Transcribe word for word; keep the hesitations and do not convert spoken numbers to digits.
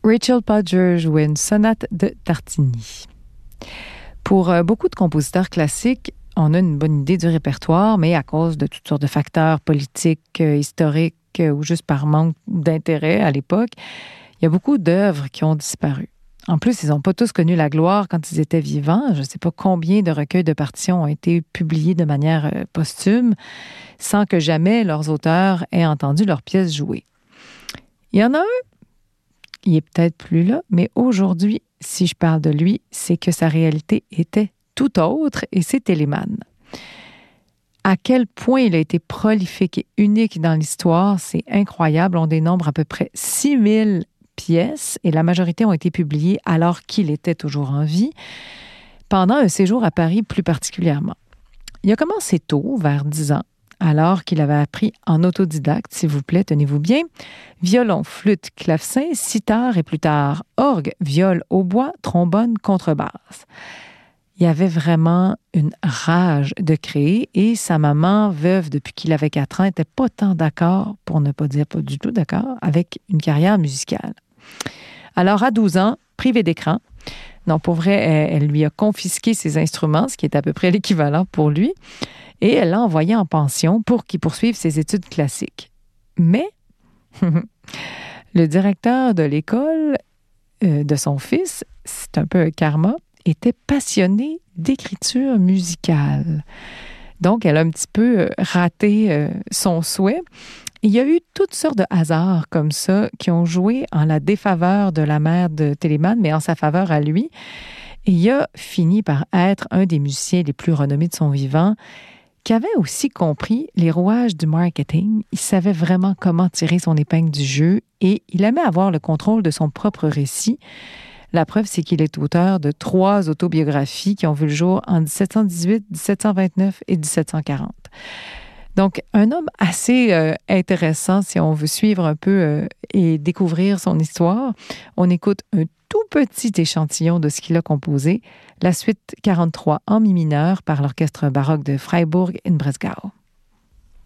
Rachel Podger jouait une sonate de Tartini. Pour euh, beaucoup de compositeurs classiques, on a une bonne idée du répertoire, mais à cause de toutes sortes de facteurs politiques, euh, historiques euh, ou juste par manque d'intérêt à l'époque, il y a beaucoup d'œuvres qui ont disparu. En plus, ils n'ont pas tous connu la gloire quand ils étaient vivants. Je ne sais pas combien de recueils de partitions ont été publiés de manière euh, posthume, sans que jamais leurs auteurs aient entendu leurs pièces jouées. Il y en a un, il est peut-être plus là, mais aujourd'hui, si je parle de lui, c'est que sa réalité était tout autre, et c'est Telemann. À quel point il a été prolifique et unique dans l'histoire, c'est incroyable. On dénombre à peu près six mille pièces, et la majorité ont été publiées alors qu'il était toujours en vie, pendant un séjour à Paris plus particulièrement. Il a commencé tôt, vers dix ans, alors qu'il avait appris en autodidacte, s'il vous plaît, tenez-vous bien, violon, flûte, clavecin, sitar et plus tard orgue, viol, hautbois, trombone, contrebasse. Il avait vraiment une rage de créer, et sa maman, veuve depuis qu'il avait quatre ans, n'était pas tant d'accord, pour ne pas dire pas du tout d'accord, avec une carrière musicale. Alors, à douze ans, privé d'écran, non, pour vrai, elle, elle lui a confisqué ses instruments, ce qui est à peu près l'équivalent pour lui, et elle l'a envoyé en pension pour qu'il poursuive ses études classiques. Mais le directeur de l'école euh, de son fils, c'est un peu un karma, était passionné d'écriture musicale. Donc, elle a un petit peu euh, raté euh, son souhait. Il y a eu toutes sortes de hasards comme ça qui ont joué en la défaveur de la mère de Telemann, mais en sa faveur à lui. Et il a fini par être un des musiciens les plus renommés de son vivant, qui avait aussi compris les rouages du marketing. Il savait vraiment comment tirer son épingle du jeu, et il aimait avoir le contrôle de son propre récit. La preuve, c'est qu'il est auteur de trois autobiographies qui ont vu le jour en dix-sept cent dix-huit, dix-sept cent vingt-neuf et dix-sept cent quarante. Donc, un homme assez euh, intéressant si on veut suivre un peu euh, et découvrir son histoire. On écoute un tout petit échantillon de ce qu'il a composé, la suite quarante-trois en mi mineur par l'orchestre baroque de Freiburg in Bresgau.